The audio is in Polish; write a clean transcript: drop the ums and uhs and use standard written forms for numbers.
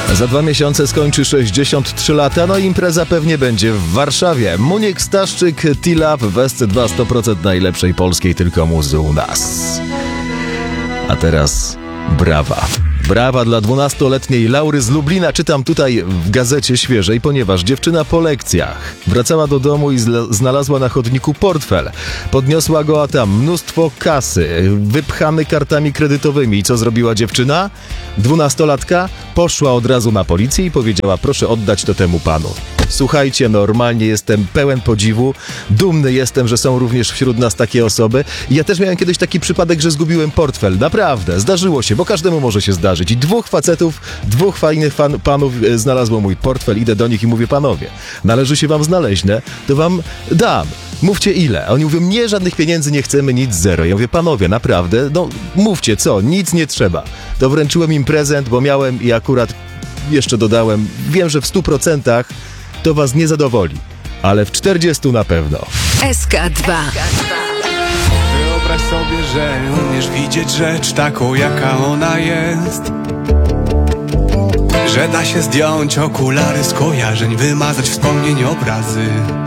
Za 2 miesiące skończy 63 lata, no i impreza pewnie będzie w Warszawie. Muniek Staszczyk, T-Love, West 2 100% najlepszej polskiej tylko muzy u nas. A teraz brawa. Brawa dla 12-letniej Laury z Lublina. Czytam tutaj w gazecie świeżej, ponieważ dziewczyna po lekcjach wracała do domu i znalazła na chodniku portfel. Podniosła go, a tam mnóstwo kasy, wypchany kartami kredytowymi. I co zrobiła dziewczyna? 12-latka poszła od razu na policję i powiedziała: proszę oddać to temu panu. Słuchajcie, normalnie jestem pełen podziwu, dumny jestem, że są również wśród nas takie osoby. I ja też miałem kiedyś taki przypadek, że zgubiłem portfel. Naprawdę, zdarzyło się, bo każdemu może się zdarzyć. I 2 facetów, 2 fajnych panów znalazło mój portfel. Idę do nich i mówię: panowie, należy się wam znaleźne, to wam dam. Mówcie ile. A oni mówią: nie, żadnych pieniędzy nie chcemy, nic, zero. Ja mówię: panowie, naprawdę, no mówcie co, nic nie trzeba. To wręczyłem im prezent, bo miałem i akurat jeszcze dodałem, wiem, że w 100% to was nie zadowoli, ale w 40 na pewno. SK2. Wyobraź sobie, że umiesz widzieć rzecz taką, jaka ona jest. Że da się zdjąć okulary skojarzeń, wymazać wspomnień, obrazy.